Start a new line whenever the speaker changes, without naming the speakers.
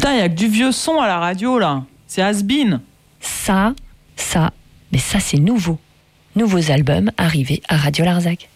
Putain, il y a que du vieux son à la radio, là. C'est has-been.
Mais ça c'est nouveau. Nouveaux albums arrivés à Radio Larzac.